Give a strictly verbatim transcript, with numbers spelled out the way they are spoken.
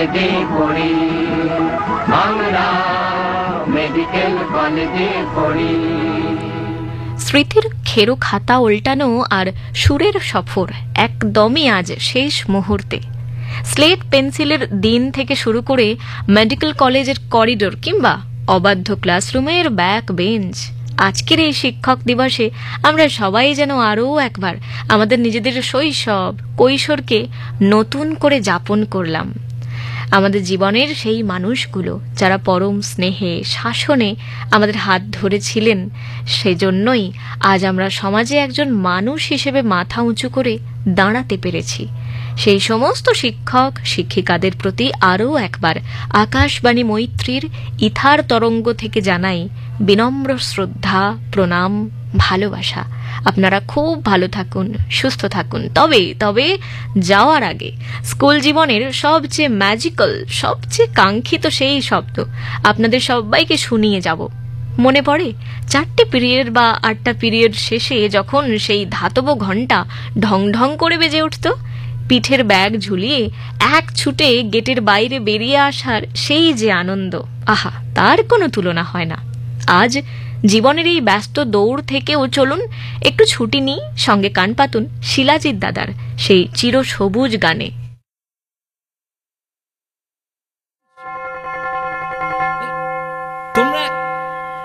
কলেজে পড়ি, বাংলা মেডিকেল কলেজে পড়ি। স্মৃতির খেরো খাতা উল্টানো আর সুরের সফর একদমই আজ শেষ মুহূর্তে। স্লেট পেন্সিলের দিন থেকে শুরু করে মেডিকেল কলেজের করিডোর কিংবা অবাধ্য ক্লাসরুমের ব্যাক বেঞ্চ, আজকের এই শিক্ষক দিবসে আমরা সবাই যেন আরও একবার আমাদের নিজেদের শৈশব কৈশোরকে নতুন করে যাপন করলাম। আমাদের জীবনের সেই মানুষগুলো যারা পরম স্নেহে শাসনে আমাদের হাত ধরেছিলেন, সেজন্যই আজ আমরা সমাজে একজন মানুষ হিসেবে মাথা উঁচু করে দাঁড়াতে পেরেছি। সেই সমস্ত শিক্ষক শিক্ষিকাদের প্রতি আরও একবার আকাশবাণী মৈত্রীর ইথার তরঙ্গ থেকে জানাই বিনম্র শ্রদ্ধা, প্রণাম, ভালোবাসা। আপনারা খুব ভালো থাকুন, সুস্থ থাকুন। তবে তবে যাওয়ার আগে স্কুল জীবনের সবচেয়ে ম্যাজিক্যাল, সবচেয়ে কাঙ্ক্ষিত সেই শব্দ আপনাদের সবাইকে শুনিয়ে যাব। মনে পড়ে চারটে পিরিয়ড বা আটটা পিরিয়ড শেষে যখন সেই ধাতব ঘণ্টা ঢং ঢং করে বেজে উঠত, পিঠের ব্যাগ ঝুলিয়ে এক ছুটে গেটের বাইরে বেরিয়ে আসার সেই যে আনন্দ, আহা, তার কোনো তুলনা হয় না। আজ জীবনের এই ব্যস্ত দৌড় থেকেও চলুন একটু ছুটি নিই, সঙ্গে কান পাতুন শিলাজিৎ দাদার সেই চিরসবুজ গানে।